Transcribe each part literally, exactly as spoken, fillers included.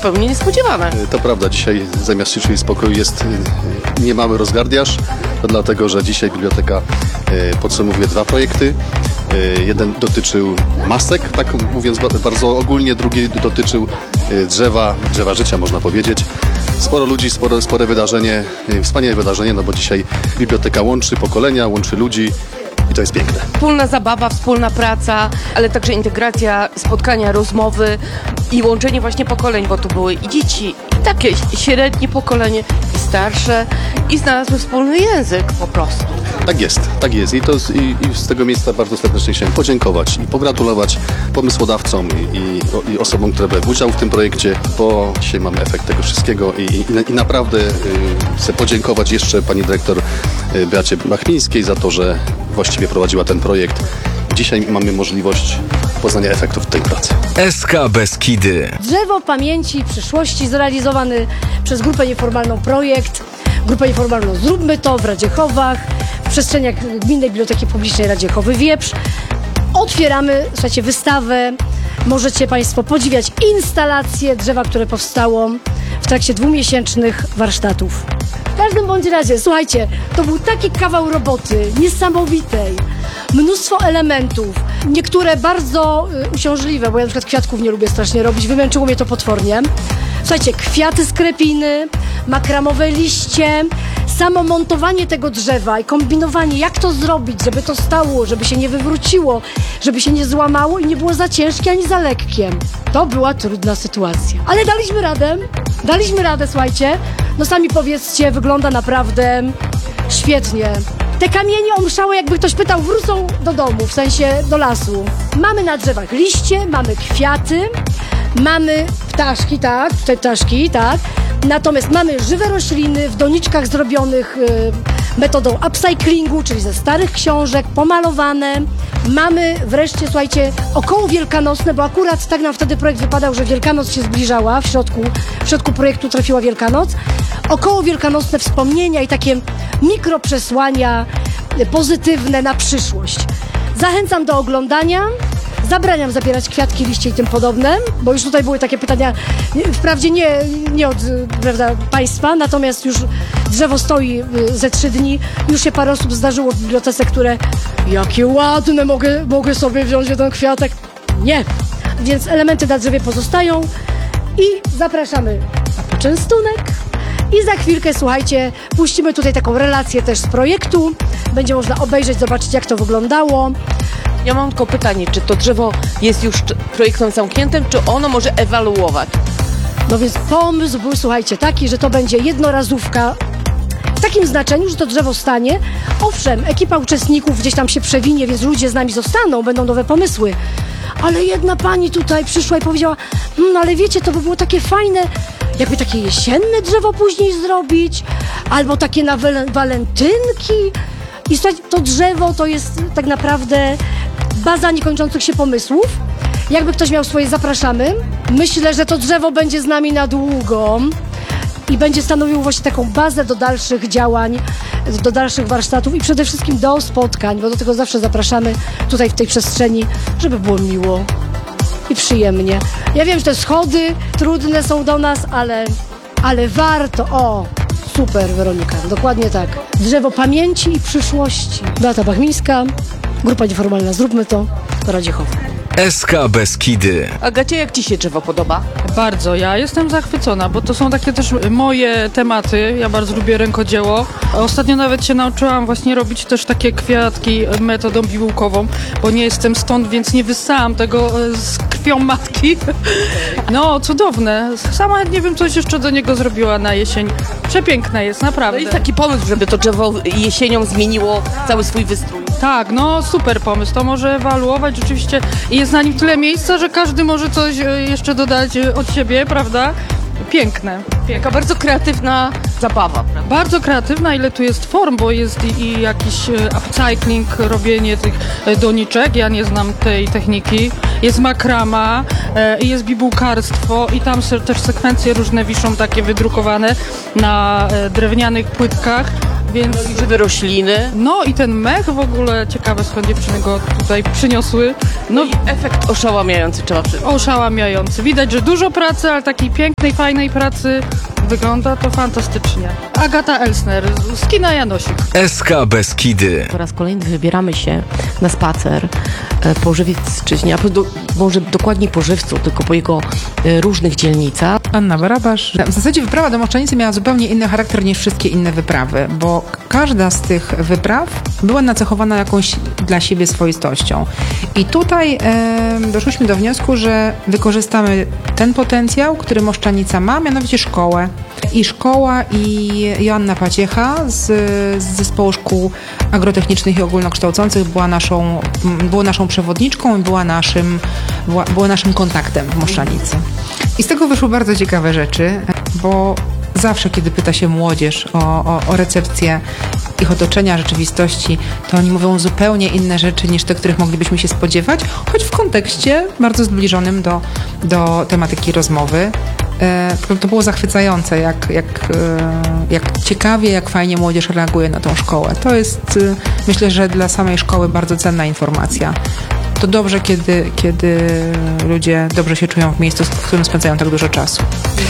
zupełnie niespodziewane. To prawda, dzisiaj zamiast ciszy i spokoju jest niemały rozgardiaż, to dlatego, że dzisiaj biblioteka podsumowuje dwa projekty. Jeden dotyczył masek, tak mówiąc bardzo ogólnie, drugi dotyczył drzewa, drzewa życia, można powiedzieć. Sporo ludzi, sporo, spore wydarzenie, wspaniałe wydarzenie, no bo dzisiaj biblioteka łączy pokolenia, łączy ludzi i to jest piękne. Wspólna zabawa, wspólna praca, ale także integracja, spotkania, rozmowy i łączenie właśnie pokoleń, bo tu były i dzieci, i takie średnie pokolenie, i starsze, i znalazły wspólny język po prostu. Tak jest, tak jest. I, to, i, i z tego miejsca bardzo serdecznie chciałem podziękować i pogratulować pomysłodawcom i, i, i osobom, które brły udział w tym projekcie, bo dzisiaj mamy efekt tego wszystkiego i, i, i naprawdę y, chcę podziękować jeszcze pani dyrektor y, Beacie Bachmińskiej za to, że właściwie prowadziła ten projekt. Dzisiaj mamy możliwość poznania efektów tej pracy. S K Beskidy. Drzewo Pamięci Przyszłości, zrealizowany przez grupę nieformalną projekt. Grupę nieformalną Zróbmy to w Radziechowach, w przestrzeniach Gminnej Biblioteki Publicznej Radziechowy-Wieprz. Otwieramy, słuchajcie, wystawę. Możecie Państwo podziwiać instalację drzewa, które powstało w trakcie dwumiesięcznych warsztatów. W każdym bądź razie, słuchajcie, to był taki kawał roboty, niesamowitej. Mnóstwo elementów, niektóre bardzo y, uciążliwe, bo ja na przykład kwiatków nie lubię strasznie robić, wymęczyło mnie to potwornie. Słuchajcie, kwiaty z krepiny, makramowe liście, samo montowanie tego drzewa i kombinowanie, jak to zrobić, żeby to stało, żeby się nie wywróciło, żeby się nie złamało i nie było za ciężkie ani za lekkie. To była trudna sytuacja. Ale daliśmy radę, daliśmy radę, słuchajcie. No sami powiedzcie, wygląda naprawdę świetnie. Te kamienie omszałe, jakby ktoś pytał, wrócą do domu, w sensie do lasu. Mamy na drzewach liście, mamy kwiaty, mamy ptaszki, tak, tutaj ptaszki, tak. Natomiast mamy żywe rośliny w doniczkach zrobionych y, metodą upcyclingu, czyli ze starych książek, pomalowane. Mamy wreszcie, słuchajcie, około wielkanocne, bo akurat tak nam wtedy projekt wypadał, że Wielkanoc się zbliżała, w środku, w środku projektu trafiła Wielkanoc. Około wielkanocne wspomnienia i takie mikroprzesłania pozytywne na przyszłość. Zachęcam do oglądania. Zabraniam zabierać kwiatki, liście i tym podobne, bo już tutaj były takie pytania, wprawdzie nie, nie od prawda, państwa, natomiast już drzewo stoi ze trzy dni, już się parę osób zdarzyło w bibliotece, które jakie ładne, mogę, mogę sobie wziąć jeden kwiatek. Nie, więc elementy na drzewie pozostają i zapraszamy na poczęstunek. I za chwilkę, słuchajcie, puścimy tutaj taką relację też z projektu, będzie można obejrzeć, zobaczyć, jak to wyglądało. Ja mam tylko pytanie, czy to drzewo jest już projektem zamkniętym, czy ono może ewaluować? No więc pomysł był, słuchajcie, taki, że to będzie jednorazówka w takim znaczeniu, że to drzewo stanie. Owszem, ekipa uczestników gdzieś tam się przewinie, więc ludzie z nami zostaną, będą nowe pomysły. Ale jedna pani tutaj przyszła i powiedziała, no ale wiecie, to by było takie fajne, jakby takie jesienne drzewo później zrobić, albo takie na wal- walentynki. I słuchajcie, to drzewo to jest tak naprawdę baza niekończących się pomysłów. Jakby ktoś miał swoje, zapraszamy. Myślę, że to drzewo będzie z nami na długo i będzie stanowiło właśnie taką bazę do dalszych działań, do dalszych warsztatów i przede wszystkim do spotkań, bo do tego zawsze zapraszamy tutaj w tej przestrzeni, żeby było miło i przyjemnie. Ja wiem, że te schody trudne są do nas, ale, ale warto. O, super, Weronika, dokładnie tak. Drzewo Pamięci i Przyszłości. Beata Bachmińska, grupa nieformalna Zróbmy to, Radziechowa. S K Beskidy. Agacie, jak ci się drzewo podoba? Bardzo, ja jestem zachwycona, bo to są takie też moje tematy, ja bardzo lubię rękodzieło. Ostatnio nawet się nauczyłam właśnie robić też takie kwiatki metodą bibułkową, bo nie jestem stąd, więc nie wyssałam tego z krwią matki. No, cudowne. Sama nie wiem, coś jeszcze do niego zrobiła na jesień. Przepiękne jest, naprawdę. To jest taki pomysł, żeby to drzewo jesienią zmieniło cały swój wystrój. Tak, no super pomysł, to może ewaluować rzeczywiście i jest na nim tyle miejsca, że każdy może coś jeszcze dodać od siebie, prawda? Piękne. Piękne. Taka bardzo kreatywna zabawa, prawda? Bardzo kreatywna, ile tu jest form, bo jest i, i jakiś upcycling, robienie tych doniczek, ja nie znam tej techniki. Jest makrama, e, jest bibułkarstwo i tam też sekwencje różne wiszą takie wydrukowane na e, drewnianych płytkach. więc... Żywe rośliny. No i ten mech w ogóle, ciekawe skąd dziewczyny go tutaj przyniosły. No No i efekt oszałamiający, trzeba przyznać. oszałamiający. Widać, że dużo pracy, ale takiej pięknej, fajnej pracy. Wygląda to fantastycznie. Agata Elsner z kina Janosik. S K Beskidy. Po raz kolejny wybieramy się na spacer e, po Żywiecczyźnie, a po do, może dokładniej po Żywcu, tylko po jego e, różnych dzielnicach. Anna Barabasz. W zasadzie wyprawa do Moszczenicy miała zupełnie inny charakter niż wszystkie inne wyprawy, bo każda z tych wypraw była nacechowana jakąś dla siebie swoistością. I tutaj e, doszłyśmy do wniosku, że wykorzystamy ten potencjał, który Moszczenica ma, mianowicie szkołę. I szkoła i Joanna Paciecha z, z zespołu szkół agrotechnicznych i ogólnokształcących była naszą, była naszą przewodniczką i była naszym, była, była naszym kontaktem w Moszczenicy. I z tego wyszły bardzo ciekawe rzeczy, bo zawsze, kiedy pyta się młodzież o, o, o recepcję ich otoczenia, rzeczywistości, to oni mówią zupełnie inne rzeczy niż te, których moglibyśmy się spodziewać, choć w kontekście bardzo zbliżonym do, do tematyki rozmowy. E, to, to było zachwycające, jak, jak, e, jak ciekawie, jak fajnie młodzież reaguje na tą szkołę. To jest, e, myślę, że dla samej szkoły bardzo cenna informacja. To dobrze, kiedy, kiedy ludzie dobrze się czują w miejscu, w którym spędzają tak dużo czasu.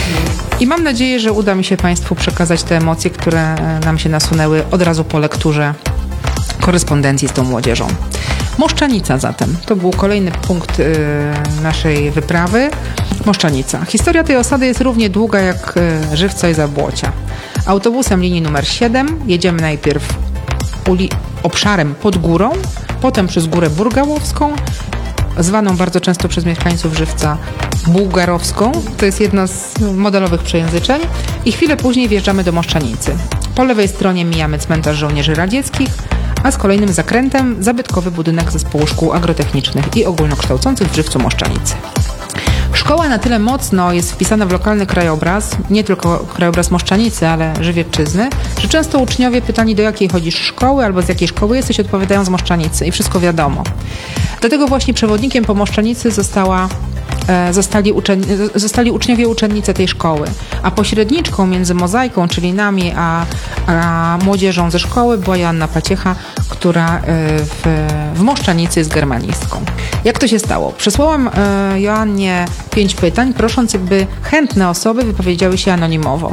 I mam nadzieję, że uda mi się Państwu przekazać te emocje, które nam się nasunęły od razu po lekturze korespondencji z tą młodzieżą. Moszczenica zatem. To był kolejny punkt y, naszej wyprawy. Moszczenica. Historia tej osady jest równie długa jak y, Żywca i Zabłocia. Autobusem linii numer siedem jedziemy najpierw uli- obszarem pod górą, potem przez Górę Burgałowską, zwaną bardzo często przez mieszkańców Żywca Bułgarowską. To jest jedno z modelowych przejęzyczeń. I chwilę później wjeżdżamy do Moszczenicy. Po lewej stronie mijamy cmentarz żołnierzy radzieckich, a z kolejnym zakrętem zabytkowy budynek zespołu szkół agrotechnicznych i ogólnokształcących w Żywcu Moszczenicy. Szkoła na tyle mocno jest wpisana w lokalny krajobraz, nie tylko krajobraz Moszczenicy, ale Żywiecczyzny, że często uczniowie pytani, do jakiej chodzisz szkoły albo z jakiej szkoły jesteś, odpowiadają z Moszczenicy i wszystko wiadomo. Dlatego właśnie przewodnikiem po Moszczenicy została Zostali, uczenni, zostali uczniowie uczennice tej szkoły, a pośredniczką między Mozaiką, czyli nami, a, a młodzieżą ze szkoły była Joanna Paciecha, która w, w Moszczenicy jest germanistką. Jak to się stało? Przesłałam Joannie pięć pytań, prosząc, by chętne osoby wypowiedziały się anonimowo.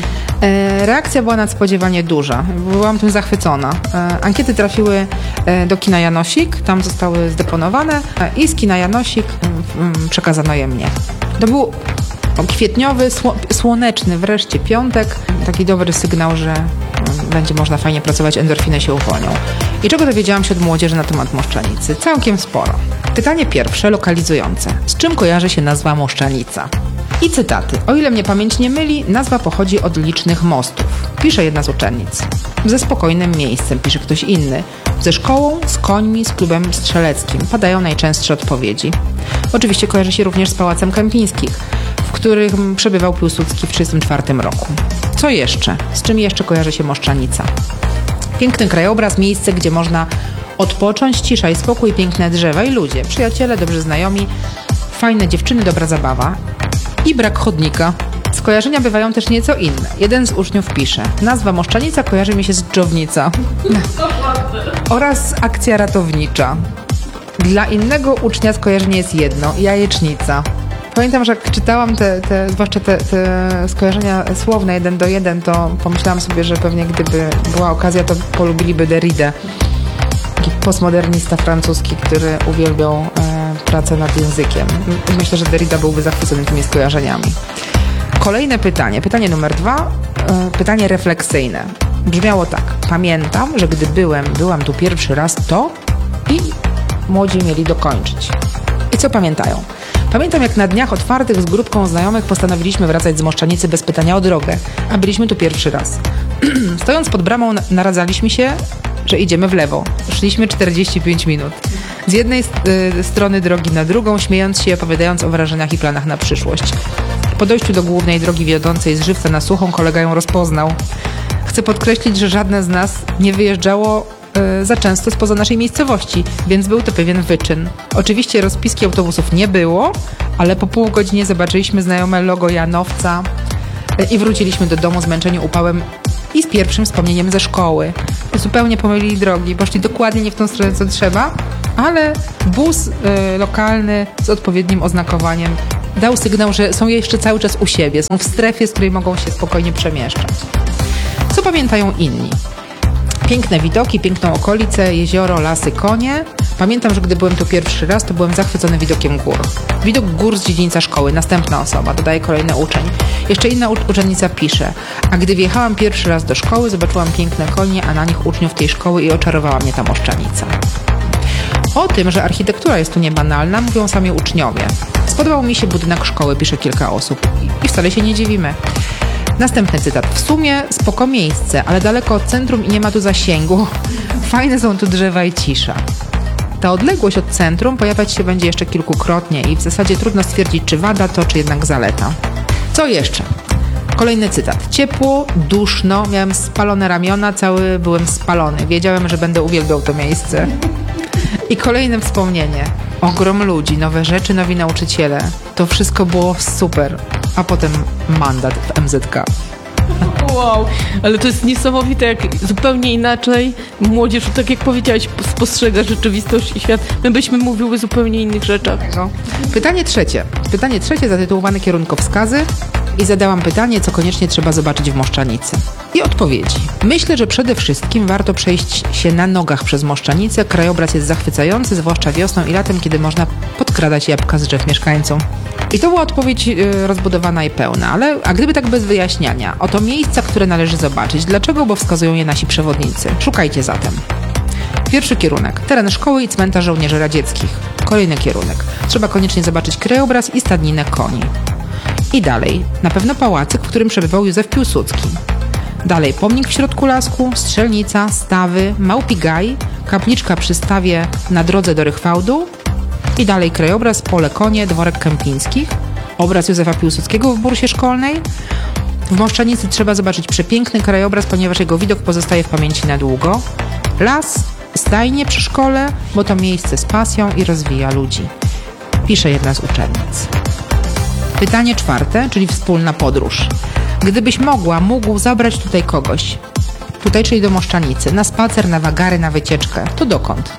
Reakcja była nadspodziewanie duża. Byłam tym zachwycona. Ankiety trafiły do kina Janosik, tam zostały zdeponowane i z kina Janosik przekazano je mnie. To był kwietniowy, słoneczny wreszcie piątek. Taki dobry sygnał, że będzie można fajnie pracować, endorfiny się uwolnią. I czego dowiedziałam się od młodzieży na temat Moszczenicy? Całkiem sporo. Pytanie pierwsze, lokalizujące. Z czym kojarzy się nazwa Moszczenica? I cytaty. O ile mnie pamięć nie myli, nazwa pochodzi od licznych mostów. Pisze jedna z uczennic. Ze spokojnym miejscem, pisze ktoś inny. Ze szkołą, z końmi, z klubem strzeleckim. Padają najczęstsze odpowiedzi. Oczywiście kojarzy się również z Pałacem Kępińskich, w którym przebywał Piłsudski w tysiąc dziewięćset trzydziestym czwartym roku. Co jeszcze? Z czym jeszcze kojarzy się Moszczenica? Piękny krajobraz, miejsce, gdzie można odpocząć, cisza i spokój, piękne drzewa i ludzie, przyjaciele, dobrzy znajomi, fajne dziewczyny, dobra zabawa. I brak chodnika. Skojarzenia bywają też nieco inne. Jeden z uczniów pisze: nazwa Moszczenica kojarzy mi się z dżownica. Oraz akcja ratownicza. Dla innego ucznia skojarzenie jest jedno: jajecznica. Pamiętam, że jak czytałam te, te zwłaszcza te, te skojarzenia słowne jeden do jeden, to pomyślałam sobie, że pewnie gdyby była okazja, to polubiliby Derridę. Taki postmodernista francuski, który uwielbiał e, pracę nad językiem. Myślę, że Derrida byłby zachwycony tymi skojarzeniami. Kolejne pytanie, pytanie numer dwa, e, pytanie refleksyjne. Brzmiało tak: pamiętam, że gdy byłem, byłam tu pierwszy raz, to i młodzi mieli dokończyć. I co pamiętają? Pamiętam, jak na dniach otwartych z grupką znajomych postanowiliśmy wracać z Moszczenicy bez pytania o drogę, a byliśmy tu pierwszy raz. Stojąc pod bramą, naradzaliśmy się, że idziemy w lewo. Szliśmy czterdzieści pięć minut. Z jednej y, strony drogi na drugą, śmiejąc się i opowiadając o wrażeniach i planach na przyszłość. Po dojściu do głównej drogi wiodącej z Żywca na Suchą kolega ją rozpoznał. Chcę podkreślić, że żadne z nas nie wyjeżdżało y, za często spoza naszej miejscowości, więc był to pewien wyczyn. Oczywiście rozpiski autobusów nie było, ale po pół godzinie zobaczyliśmy znajome logo Janowca y, i wróciliśmy do domu zmęczeni upałem i z pierwszym wspomnieniem ze szkoły. Zupełnie pomylili drogi, poszli dokładnie nie w tą stronę, co trzeba, ale bus y, lokalny z odpowiednim oznakowaniem dał sygnał, że są jeszcze cały czas u siebie, są w strefie, z której mogą się spokojnie przemieszczać. Co pamiętają inni? Piękne widoki, piękną okolicę, jezioro, lasy, konie. Pamiętam, że gdy byłem tu pierwszy raz, to byłem zachwycony widokiem gór. Widok gór z dziedzińca szkoły, następna osoba, dodaje kolejny uczeń. Jeszcze inna u- uczennica pisze, a gdy wjechałam pierwszy raz do szkoły, zobaczyłam piękne konie, a na nich uczniów tej szkoły i oczarowała mnie ta Moszczanica. O tym, że architektura jest tu niebanalna, mówią sami uczniowie. Spodobał mi się budynek szkoły, pisze kilka osób. I wcale się nie dziwimy. Następny cytat. W sumie spoko miejsce, ale daleko od centrum i nie ma tu zasięgu. Fajne są tu drzewa i cisza. Ta odległość od centrum pojawiać się będzie jeszcze kilkukrotnie i w zasadzie trudno stwierdzić, czy wada to, czy jednak zaleta. Co jeszcze? Kolejny cytat. Ciepło, duszno, miałem spalone ramiona, cały byłem spalony. Wiedziałem, że będę uwielbiał to miejsce. I kolejne wspomnienie. Ogrom ludzi, nowe rzeczy, nowi nauczyciele. To wszystko było super. A potem mandat w M Z K. Wow, ale to jest niesamowite, jak zupełnie inaczej młodzież, tak jak powiedziałaś, spostrzega rzeczywistość i świat. My byśmy mówiły zupełnie innych rzeczach. Pytanie trzecie. Pytanie trzecie zatytułowane Kierunkowskazy i zadałam pytanie, co koniecznie trzeba zobaczyć w Moszczanicy. I odpowiedzi. Myślę, że przede wszystkim warto przejść się na nogach przez Moszczanicę. Krajobraz jest zachwycający, zwłaszcza wiosną i latem, kiedy można podkradać jabłka z drzew mieszkańcom. I to była odpowiedź y, rozbudowana i pełna, ale a gdyby tak bez wyjaśniania, oto miejsca, które należy zobaczyć. Dlaczego? Bo wskazują je nasi przewodnicy. Szukajcie zatem. Pierwszy kierunek. Teren szkoły i cmentarz żołnierzy radzieckich. Kolejny kierunek. Trzeba koniecznie zobaczyć krajobraz i stadninę koni. I dalej. Na pewno pałacyk, w którym przebywał Józef Piłsudski. Dalej. Pomnik w środku lasku, strzelnica, stawy, małpi gaj, kapliczka przy stawie na drodze do Rychwałdu. I dalej krajobraz, pole konie, dworek Kępińskich, obraz Józefa Piłsudskiego w bursie szkolnej. W Moszczanicy trzeba zobaczyć przepiękny krajobraz, ponieważ jego widok pozostaje w pamięci na długo. Las, stajnie przy szkole, bo to miejsce z pasją i rozwija ludzi. Pisze jedna z uczennic. Pytanie czwarte, czyli wspólna podróż. Gdybyś mogła, mógł zabrać tutaj kogoś, tutaj czyli do Moszczanicy, na spacer, na wagary, na wycieczkę, to dokąd?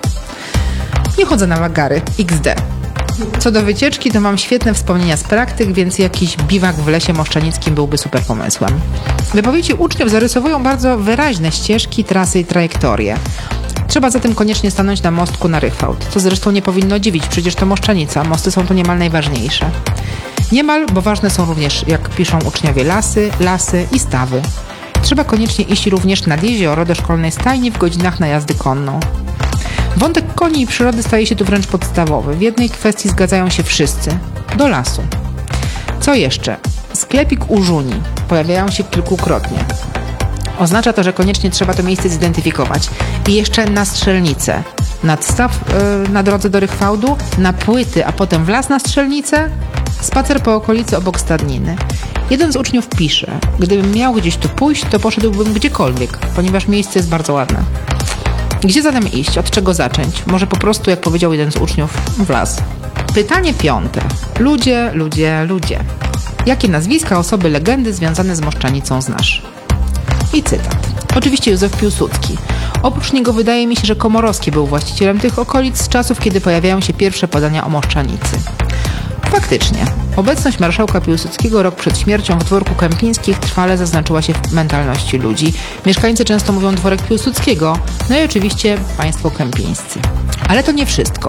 Nie chodzę na wagary, iks de. Co do wycieczki, to mam świetne wspomnienia z praktyk, więc jakiś biwak w lesie moszczanickim byłby super pomysłem. Wypowiedzi uczniów zarysowują bardzo wyraźne ścieżki, trasy i trajektorie. Trzeba zatem koniecznie stanąć na mostku na Rychwałd, co zresztą nie powinno dziwić, przecież to Moszczanica, mosty są tu niemal najważniejsze. Niemal, bo ważne są również, jak piszą uczniowie, lasy, lasy i stawy. Trzeba koniecznie iść również nad jezioro do szkolnej stajni w godzinach na jazdy konną. Wątek koni i przyrody staje się tu wręcz podstawowy. W jednej kwestii zgadzają się wszyscy. Do lasu. Co jeszcze? Sklepik u Żuni. Pojawiają się kilkukrotnie. Oznacza to, że koniecznie trzeba to miejsce zidentyfikować. I jeszcze na strzelnicę. Nadstaw yy, na drodze do Rychwałdu, na płyty, a potem w las na strzelnicę, spacer po okolicy obok stadniny. Jeden z uczniów pisze, gdybym miał gdzieś tu pójść, to poszedłbym gdziekolwiek, ponieważ miejsce jest bardzo ładne. Gdzie zatem iść? Od czego zacząć? Może po prostu, jak powiedział jeden z uczniów, w las. Pytanie piąte. Ludzie, ludzie, ludzie. Jakie nazwiska, osoby, legendy związane z Moszczanicą znasz? I cytat. Oczywiście Józef Piłsudski. Oprócz niego wydaje mi się, że Komorowski był właścicielem tych okolic z czasów, kiedy pojawiają się pierwsze podania o Moszczanicy. Faktycznie. Obecność marszałka Piłsudskiego rok przed śmiercią w dworku Kępińskich trwale zaznaczyła się w mentalności ludzi. Mieszkańcy często mówią dworek Piłsudskiego, no i oczywiście państwo kępińscy. Ale to nie wszystko.